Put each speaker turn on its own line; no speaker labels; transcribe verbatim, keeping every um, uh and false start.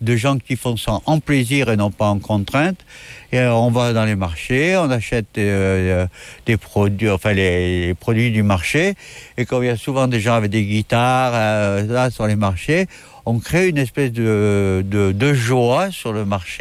de gens qui font ça en plaisir et non pas en contrainte. Et euh, on va dans les marchés, on achète euh, des produits, enfin les, les produits du marché. Et comme il y a souvent des gens avec des guitares euh, là sur les marchés, on crée une espèce de, de, de joie sur le marché.